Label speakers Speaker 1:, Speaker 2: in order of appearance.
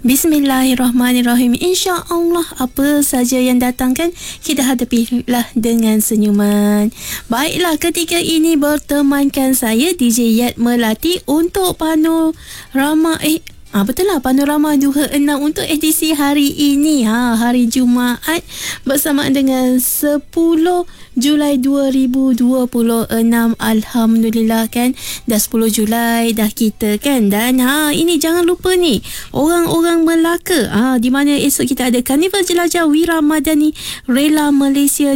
Speaker 1: Bismillahirrahmanirrahim. InsyaAllah apa saja yang datang kan kita hadapilah dengan senyuman. Baiklah, ketika ini bertemankan saya DJ Yat Melati untuk panorama betul lah, Panorama 26 untuk edisi hari ini, hari Jumaat bersamaan dengan 10 Julai 2026. Alhamdulillah kan, dah 10 Julai dah kita kan. Dan ini jangan lupa ni, orang-orang Melaka, di mana esok kita ada Karnival Jelajah Wira Madani Rela Malaysia